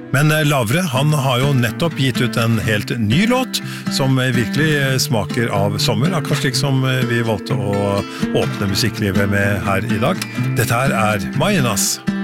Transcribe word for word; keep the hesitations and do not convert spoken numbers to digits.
Men Lavre, han har jo nettopp gitt ut en helt ny låt som virkelig smaker av sommer, akkurat slik som vi valgte å åpne musikklivet med her i dag. Dette her er Majenas.